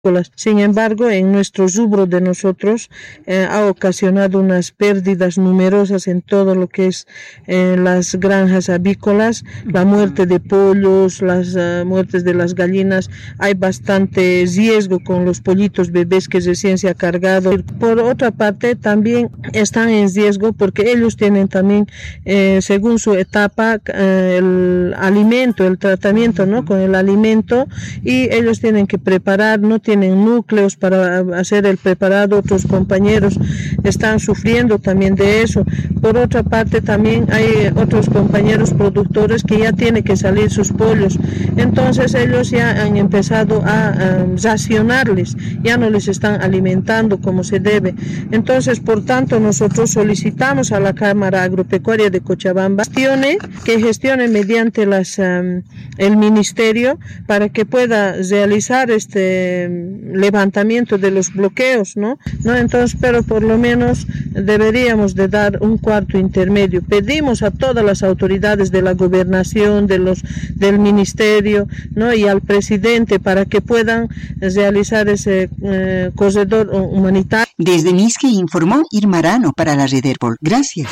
Sin embargo, en nuestro rubro de nosotros ha ocasionado unas pérdidas numerosas en todo lo que es las granjas avícolas, la muerte de pollos, las muertes de las gallinas. Hay bastante riesgo con los pollitos bebés que recién se ha cargado. Por otra parte, también están en riesgo porque ellos tienen también, según su etapa, el alimento, el tratamiento, ¿no?, con el alimento, y ellos tienen que preparar, no tienen núcleos para hacer el preparado. Otros compañeros están sufriendo también de eso. Por otra parte, también hay otros compañeros productores que ya tienen que salir sus pollos, entonces ellos ya han empezado a racionarles, ya no les están alimentando como se debe. Entonces, por tanto, nosotros solicitamos a la Cámara Agropecuaria de Cochabamba que gestione mediante el ministerio para que pueda realizar este levantamiento de los bloqueos, ¿no? Entonces, pero por lo menos deberíamos de dar un cuarto intermedio. Pedimos a todas las autoridades de la gobernación, del ministerio, ¿no?, y al presidente para que puedan realizar ese corredor humanitario. Desde Misque informó Irma Arano para la Red Herbol. Gracias.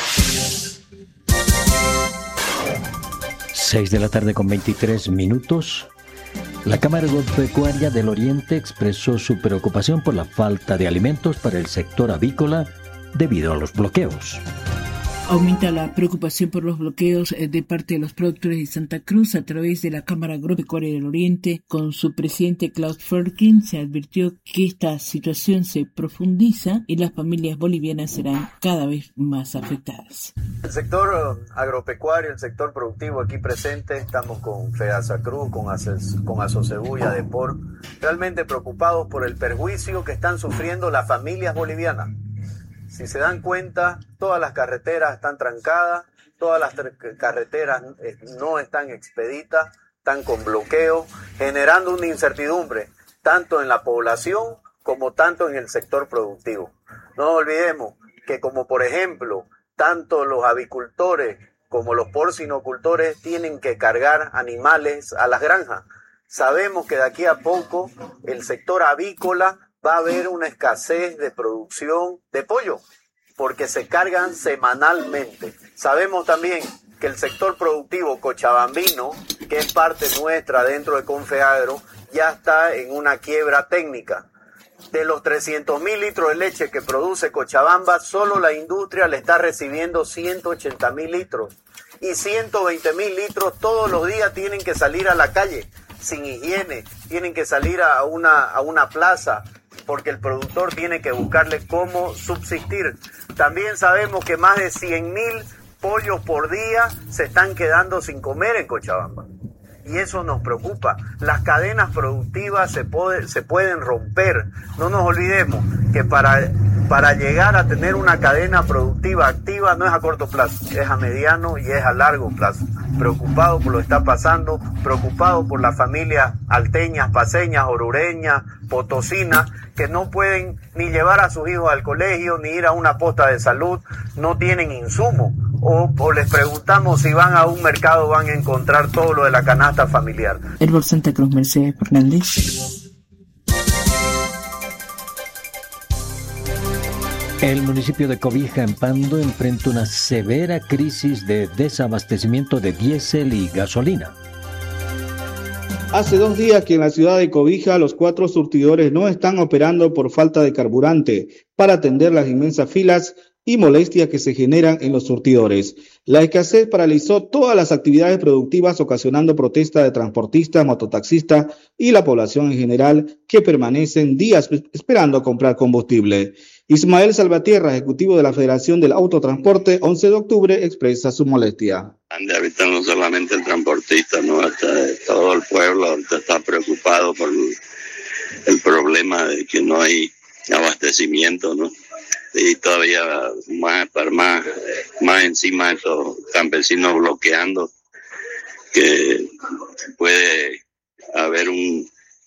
6:23 p.m. La Cámara Agropecuaria del Oriente expresó su preocupación por la falta de alimentos para el sector avícola debido a los bloqueos. Aumenta la preocupación por los bloqueos de parte de los productores de Santa Cruz. A través de la Cámara Agropecuaria del Oriente, con su presidente Klaus Ferkin, se advirtió que esta situación se profundiza y las familias bolivianas serán cada vez más afectadas. El sector agropecuario, el sector productivo aquí presente, estamos con FEDASACRUZ, con Asocebuya, Depor, realmente preocupados por el perjuicio que están sufriendo las familias bolivianas. Si se dan cuenta, todas las carreteras están trancadas, todas las carreteras no están expeditas, están con bloqueo, generando una incertidumbre, tanto en la población como tanto en el sector productivo. No olvidemos que, como por ejemplo, tanto los avicultores como los porcinocultores tienen que cargar animales a las granjas. Sabemos que de aquí a poco el sector avícola va a haber una escasez de producción de pollo, porque se cargan semanalmente. Sabemos también que el sector productivo cochabambino, que es parte nuestra dentro de Confeagro, ya está en una quiebra técnica. De los 300.000 litros de leche que produce Cochabamba, solo la industria le está recibiendo 180.000 litros. Y 120.000 litros todos los días tienen que salir a la calle, sin higiene, tienen que salir a una plaza, porque el productor tiene que buscarle cómo subsistir. También sabemos que más de 100.000 pollos por día se están quedando sin comer en Cochabamba. Y eso nos preocupa. Las cadenas productivas se pueden romper. No nos olvidemos que para llegar a tener una cadena productiva activa no es a corto plazo, es a mediano y es a largo plazo. Preocupado por lo que está pasando, preocupado por las familias alteñas, paceñas, orureñas, potosinas, que no pueden ni llevar a sus hijos al colegio, ni ir a una posta de salud, no tienen insumos. O les preguntamos si van a un mercado, van a encontrar todo lo de la canasta familiar. Herbol Santa Cruz, Mercedes Fernández. El municipio de Cobija, en Pando, enfrenta una severa crisis de desabastecimiento de diésel y gasolina. Hace 2 días que en la ciudad de Cobija los 4 surtidores no están operando por falta de carburante para atender las inmensas filas y molestias que se generan en los surtidores. La escasez paralizó todas las actividades productivas, ocasionando protestas de transportistas, mototaxistas y la población en general, que permanecen días esperando comprar combustible. Ismael Salvatierra, ejecutivo de la Federación del Autotransporte, 11 de octubre, expresa su molestia. Ahorita no solamente el transportista, ¿no? Hasta todo el pueblo ahorita está preocupado por el problema de que no hay abastecimiento, ¿no? Y todavía más encima estos campesinos bloqueando, que puede haber un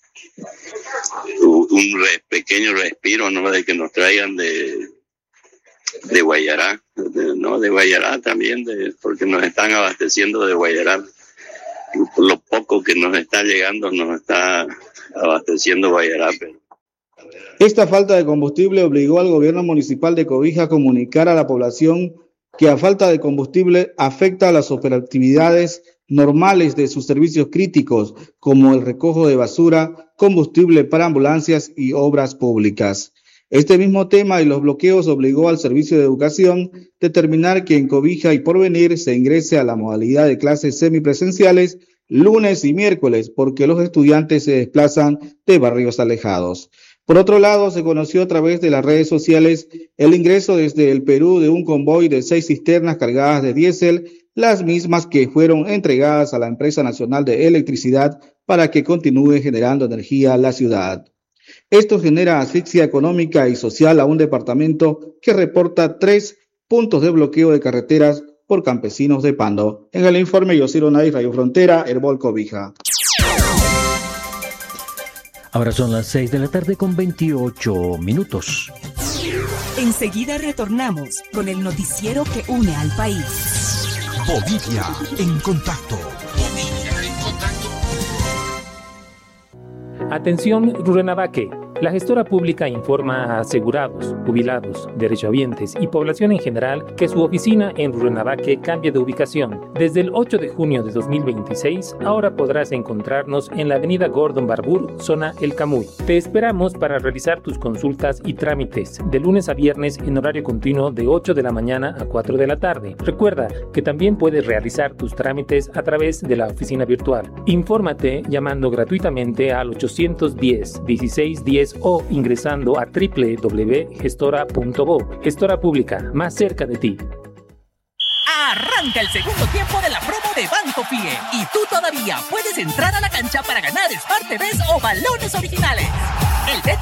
pequeño respiro, ¿no? De que nos traigan de Guayará, no de Guayará también, porque nos están abasteciendo de Guayará. Lo poco que nos está llegando nos está abasteciendo Guayará, pero Esta falta de combustible obligó al gobierno municipal de Cobija a comunicar a la población que a falta de combustible afecta a las operatividades normales de sus servicios críticos, como el recojo de basura, combustible para ambulancias y obras públicas. Este mismo tema y los bloqueos obligó al Servicio de Educación a determinar que en Cobija y Porvenir se ingrese a la modalidad de clases semipresenciales lunes y miércoles, porque los estudiantes se desplazan de barrios alejados. Por otro lado, se conoció a través de las redes sociales el ingreso desde el Perú de un convoy de 6 cisternas cargadas de diésel, las mismas que fueron entregadas a la Empresa Nacional de Electricidad para que continúe generando energía a la ciudad. Esto genera asfixia económica y social a un departamento que reporta 3 puntos de bloqueo de carreteras por campesinos de Pando. En el informe, Yosiro Nay, Radio Frontera, Herbol Cobija. Ahora son las 6 de la tarde con 28 minutos. Enseguida retornamos con el noticiero que une al país. Bolivia en contacto. Atención, Rurrenabaque. La gestora pública informa a asegurados, jubilados, derechohabientes y población en general que su oficina en Rurrenabaque cambia de ubicación. Desde el 8 de junio de 2026, ahora podrás encontrarnos en la avenida Gordon Barbour, zona El Camuy. Te esperamos para realizar tus consultas y trámites de lunes a viernes en horario continuo de 8 de la mañana a 4 de la tarde. Recuerda que también puedes realizar tus trámites a través de la oficina virtual. Infórmate llamando gratuitamente al 810-1610 o ingresando a www.gestora.bo. Gestora Pública, más cerca de ti. Arranca el segundo tiempo de la promo de Banco Fie y tú todavía puedes entrar a la cancha para ganar Smart TVs o balones originales. El Bet